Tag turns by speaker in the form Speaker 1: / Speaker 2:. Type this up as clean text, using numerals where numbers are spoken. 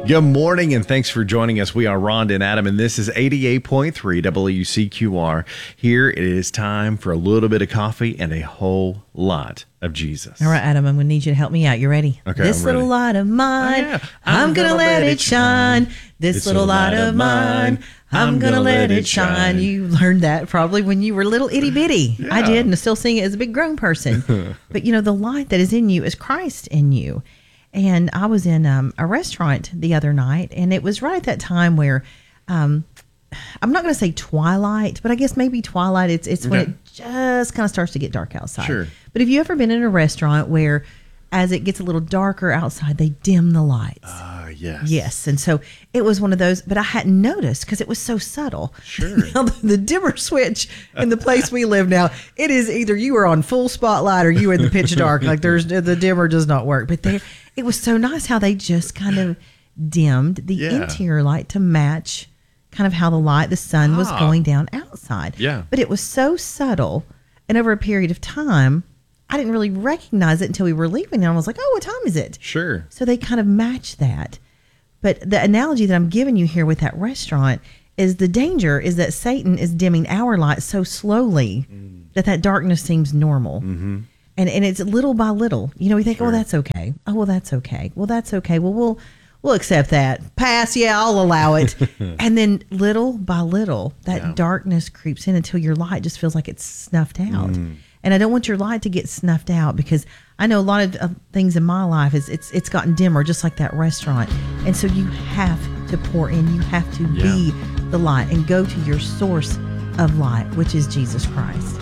Speaker 1: Good morning, and thanks for joining us. We are Rhonda and Adam, and this is 88.3 WCQR. Here it is time for a little bit of coffee and a whole lot of Jesus.
Speaker 2: All right, Adam, I'm going to need you to help me out. You ready?
Speaker 1: Okay,
Speaker 2: This
Speaker 1: I'm ready.
Speaker 2: little light of mine,
Speaker 1: Oh, yeah.
Speaker 2: I'm going to let it shine. This little light of mine, I'm going to let it shine. You learned that probably when you were little itty bitty.
Speaker 1: Yeah.
Speaker 2: I did, and I still sing it as a big grown person. But you know, the light that is in you is Christ in you. And I was in a restaurant the other night, and it was right at that time where, I'm not going to say twilight, but I guess maybe twilight. It's when it just kind of starts to get dark outside.
Speaker 1: Sure.
Speaker 2: But have you ever been in a restaurant where, as it gets a little darker outside, they dim the lights?
Speaker 1: Yes.
Speaker 2: Yes. And so it was one of those, but I hadn't noticed because it was so subtle.
Speaker 1: Sure.
Speaker 2: Now, the dimmer switch in the place we live now, it is either you are on full spotlight or you are in the pitch dark. Like the dimmer does not work. But it was so nice how they just kind of dimmed the interior light to match kind of how the sun was going down outside.
Speaker 1: Yeah.
Speaker 2: But it was so subtle, and over a period of time, I didn't really recognize it until we were leaving, and I was like, oh, what time is it?
Speaker 1: Sure.
Speaker 2: So they kind of match that. But the analogy that I'm giving you here with that restaurant is the danger is that Satan is dimming our light so slowly that darkness seems normal. Mm-hmm. And it's little by little. You know, we think, oh, that's okay. Oh, well, that's okay. Well, that's okay. Well, we'll accept that. Pass, yeah, I'll allow it. And then little by little, that darkness creeps in until your light just feels like it's snuffed out. And I don't want your light to get snuffed out, because I know a lot of things in my life it's gotten dimmer, just like that restaurant. And so you have to pour in. You have to be the light and go to your source of light, which is Jesus Christ.